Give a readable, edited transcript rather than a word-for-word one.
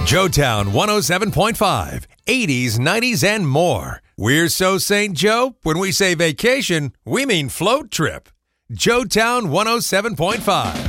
Joetown 107.5, 80s, 90s, and more. We're so St. Joe, when we say vacation, we mean float trip. Joetown 107.5.